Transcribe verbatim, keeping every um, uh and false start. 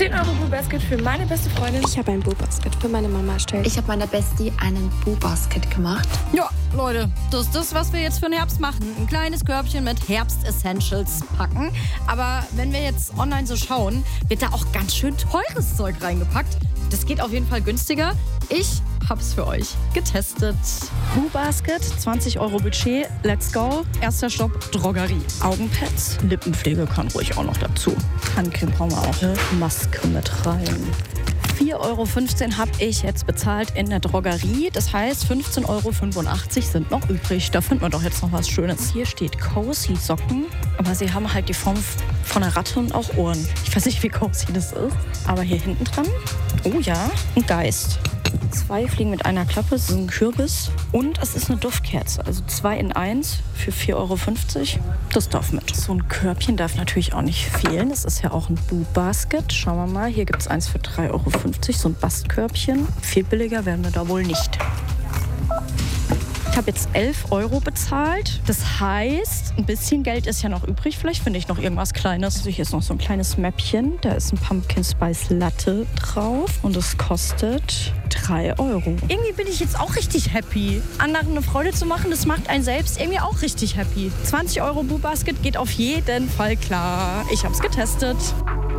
zehn Euro Boo Basket für meine beste Freundin. Ich habe ein Boo Basket für meine Mama erstellt. Ich habe meiner Bestie einen Boo Basket gemacht. Ja, Leute, das ist das, was wir jetzt für den Herbst machen. Ein kleines Körbchen mit Herbst-Essentials packen. Aber wenn wir jetzt online so schauen, wird da auch ganz schön teures Zeug reingepackt. Das geht auf jeden Fall günstiger. Ich hab's für euch getestet. Boo Basket, zwanzig Euro Budget, let's go. Erster Stopp, Drogerie. Augenpads, Lippenpflege kann ruhig auch noch dazu. Handcreme brauchen wir auch. Eine Maske mit rein. vier Euro fünfzehn habe ich jetzt bezahlt in der Drogerie. Das heißt, fünfzehn Euro fünfundachtzig sind noch übrig. Da finden wir doch jetzt noch was Schönes. Hier steht Cozy Socken, aber sie haben halt die Form von einer Ratte und auch Ohren. Ich weiß nicht, wie cozy das ist. Aber hier hinten dran, oh ja, ein Geist. Zwei Fliegen mit einer Klappe, so ein Kürbis. Und es ist eine Duftkerze, also zwei in eins für vier Euro fünfzig. Das darf mit. So ein Körbchen darf natürlich auch nicht fehlen. Es ist ja auch ein Boo Basket. Schauen wir mal, hier gibt es eins für drei Euro fünfzig, so ein Bastkörbchen. Viel billiger werden wir da wohl nicht. Ich habe jetzt elf Euro bezahlt. Das heißt, ein bisschen Geld ist ja noch übrig. Vielleicht finde ich noch irgendwas Kleines. Also hier ist noch so ein kleines Mäppchen. Da ist ein Pumpkin Spice Latte drauf. Und es kostet drei Euro. Irgendwie bin ich jetzt auch richtig happy. Anderen eine Freude zu machen, das macht einen selbst irgendwie auch richtig happy. zwanzig Euro Boo Basket geht auf jeden Fall klar. Ich habe es getestet.